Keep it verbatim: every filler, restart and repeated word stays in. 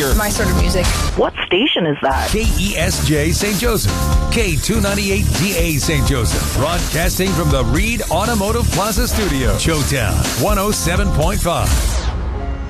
hear my sort of music. What station is that? K E S J Saint Joseph. K two ninety-eight D A Saint Joseph. Broadcasting from the Reed Automotive Plaza Studio. Showtown one oh seven point five.